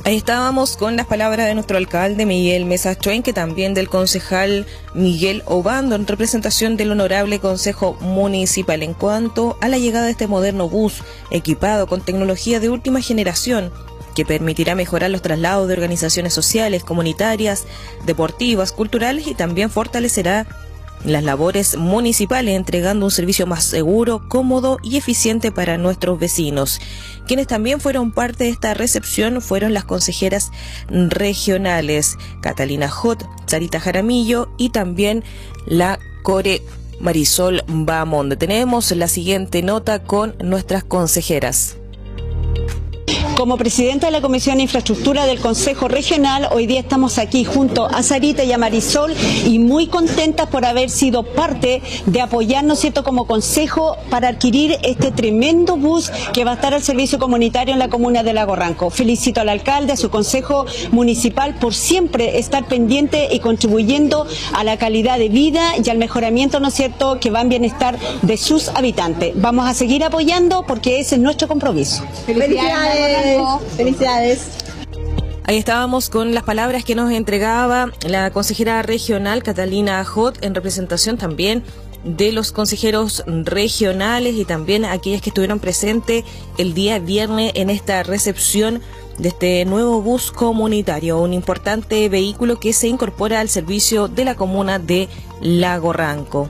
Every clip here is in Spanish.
Ahí estábamos con las palabras de nuestro alcalde Miguel Mesa Choenque, también del concejal Miguel Obando, en representación del Honorable Consejo Municipal, en cuanto a la llegada de este moderno bus equipado con tecnología de última generación, que permitirá mejorar los traslados de organizaciones sociales, comunitarias, deportivas, culturales, y también fortalecerá las labores municipales, entregando un servicio más seguro, cómodo y eficiente para nuestros vecinos. Quienes también fueron parte de esta recepción fueron las consejeras regionales Catalina Jot, Sarita Jaramillo y también la Core Marisol Bamonde. Tenemos la siguiente nota con nuestras consejeras. Como presidenta de la Comisión de Infraestructura del Consejo Regional, hoy día estamos aquí junto a Sarita y a Marisol y muy contentas por haber sido parte de apoyarnos, ¿cierto?, como consejo para adquirir este tremendo bus que va a estar al servicio comunitario en la comuna de Lago Ranco. Felicito al alcalde, a su consejo municipal por siempre estar pendiente y contribuyendo a la calidad de vida y al mejoramiento, ¿no es cierto?, que va en bienestar de sus habitantes. Vamos a seguir apoyando porque ese es nuestro compromiso. ¡Felicidades! Felicidades. Ahí estábamos con las palabras que nos entregaba la consejera regional Catalina Jot, en representación también de los consejeros regionales y también aquellas que estuvieron presentes el día viernes en esta recepción de este nuevo bus comunitario, un importante vehículo que se incorpora al servicio de la comuna de Lago Ranco.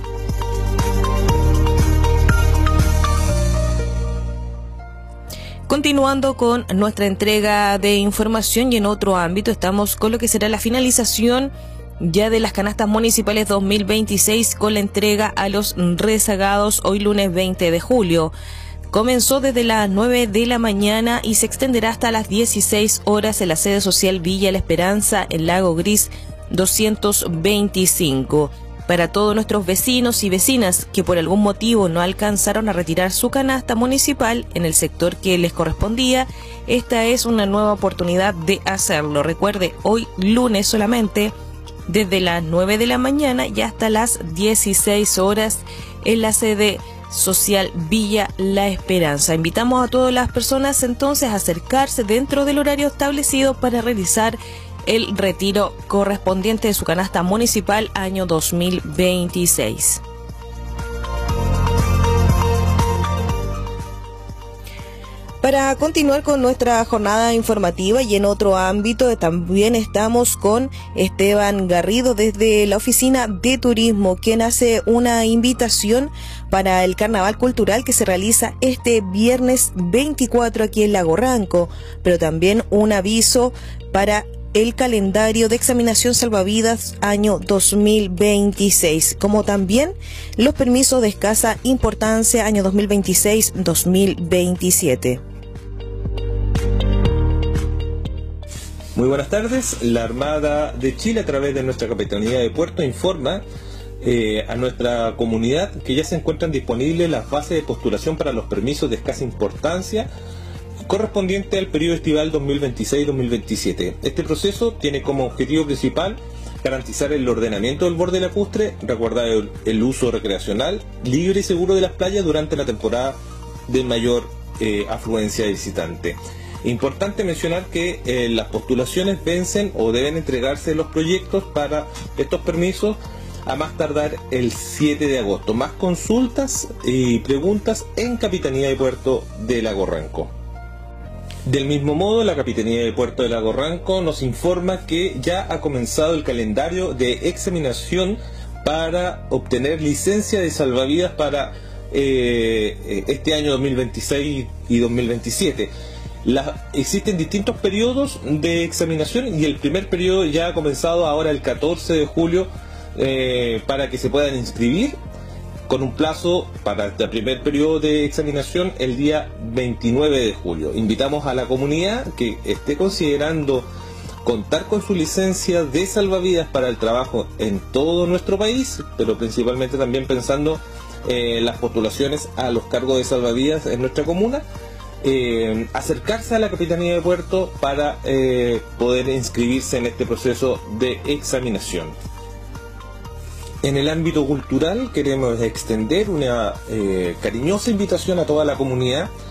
Continuando con nuestra entrega de información, y en otro ámbito estamos con lo que será la finalización ya de las canastas municipales 2026 con la entrega a los rezagados hoy lunes 20 de julio. Comenzó desde las 9 de la mañana y se extenderá hasta las 16 horas en la sede social Villa La Esperanza, en Lago Gris 225. Para todos nuestros vecinos y vecinas que por algún motivo no alcanzaron a retirar su canasta municipal en el sector que les correspondía, esta es una nueva oportunidad de hacerlo. Recuerde, hoy lunes solamente, desde las 9 de la mañana y hasta las 16 horas en la sede social Villa La Esperanza. Invitamos a todas las personas entonces a acercarse dentro del horario establecido para realizar el retiro correspondiente de su canasta municipal año 2026. Para continuar con nuestra jornada informativa y en otro ámbito, también estamos con Esteban Garrido desde la Oficina de Turismo, quien hace una invitación para el Carnaval Cultural que se realiza este viernes 24 aquí en Lago Ranco, pero también un aviso para el calendario de examinación salvavidas año 2026, como también los permisos de escasa importancia año 2026-2027. Muy buenas tardes. La Armada de Chile, a través de nuestra Capitanía de Puerto, informa a nuestra comunidad que ya se encuentran disponibles las bases de postulación para los permisos de escasa importancia correspondiente al periodo estival 2026-2027. Este proceso tiene como objetivo principal garantizar el ordenamiento del borde lacustre, resguardar el uso recreacional libre y seguro de las playas durante la temporada de mayor afluencia de visitantes. Importante mencionar que las postulaciones vencen o deben entregarse los proyectos para estos permisos a más tardar el 7 de agosto. Más consultas y preguntas en Capitanía de Puerto de Lago Ranco. Del mismo modo, la Capitanía de Puerto de Lago Ranco nos informa que ya ha comenzado el calendario de examinación para obtener licencia de salvavidas para este año 2026 y 2027. Existen distintos periodos de examinación y el primer periodo ya ha comenzado ahora el 14 de julio para que se puedan inscribir, con un plazo para el primer periodo de examinación el día 29 de julio. Invitamos a la comunidad que esté considerando contar con su licencia de salvavidas para el trabajo en todo nuestro país, pero principalmente también pensando las postulaciones a los cargos de salvavidas en nuestra comuna, acercarse a la Capitanía de Puerto para poder inscribirse en este proceso de examinación. En el ámbito cultural queremos extender una cariñosa invitación a toda la comunidad